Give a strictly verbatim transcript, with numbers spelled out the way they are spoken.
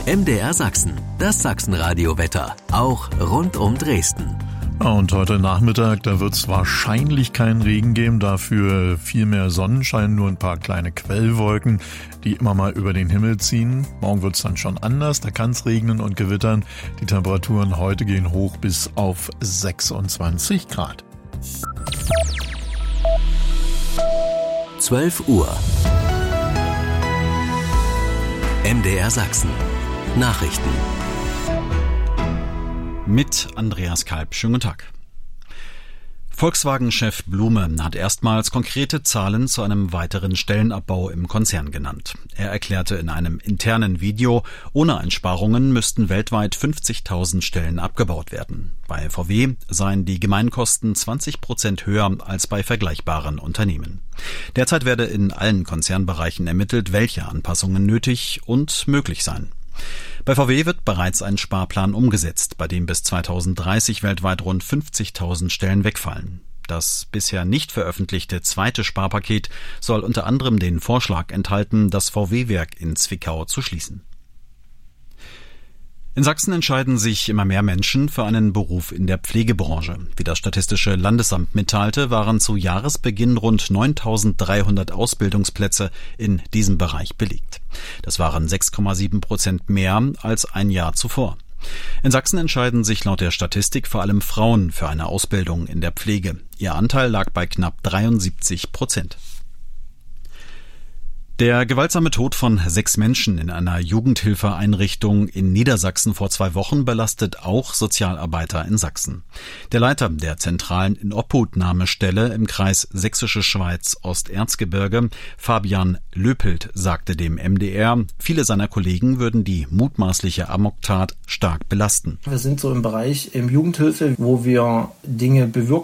M D R Sachsen, das Sachsenradio-Wetter, auch rund um Dresden. Ja, und heute Nachmittag, da wird es wahrscheinlich keinen Regen geben, dafür viel mehr Sonnenschein, nur ein paar kleine Quellwolken, die immer mal über den Himmel ziehen. Morgen wird es dann schon anders, da kann es regnen und gewittern. Die Temperaturen heute gehen hoch bis auf sechsundzwanzig Grad. zwölf Uhr. M D R Sachsen. Nachrichten. Mit Andreas Kalb. Schönen guten Tag. Volkswagen-Chef Blume hat erstmals konkrete Zahlen zu einem weiteren Stellenabbau im Konzern genannt. Er erklärte in einem internen Video, ohne Einsparungen müssten weltweit fünfzigtausend Stellen abgebaut werden. Bei V W seien die Gemeinkosten zwanzig Prozent höher als bei vergleichbaren Unternehmen. Derzeit werde in allen Konzernbereichen ermittelt, welche Anpassungen nötig und möglich seien. Bei V W wird bereits ein Sparplan umgesetzt, bei dem bis zweitausenddreißig weltweit rund fünfzigtausend Stellen wegfallen. Das bisher nicht veröffentlichte zweite Sparpaket soll unter anderem den Vorschlag enthalten, das V W-Werk in Zwickau zu schließen. In Sachsen entscheiden sich immer mehr Menschen für einen Beruf in der Pflegebranche. Wie das Statistische Landesamt mitteilte, waren zu Jahresbeginn rund neuntausenddreihundert Ausbildungsplätze in diesem Bereich belegt. Das waren sechs Komma sieben Prozent mehr als ein Jahr zuvor. In Sachsen entscheiden sich laut der Statistik vor allem Frauen für eine Ausbildung in der Pflege. Ihr Anteil lag bei knapp dreiundsiebzig Prozent. Der gewaltsame Tod von sechs Menschen in einer Jugendhilfeeinrichtung in Niedersachsen vor zwei Wochen belastet auch Sozialarbeiter in Sachsen. Der Leiter der zentralen Inobhutnahmestelle im Kreis Sächsische Schweiz Osterzgebirge, Fabian Löpelt, sagte dem M D R, viele seiner Kollegen würden die mutmaßliche Amoktat stark belasten. Wir sind so im Bereich im Jugendhilfe, wo wir Dinge bewirken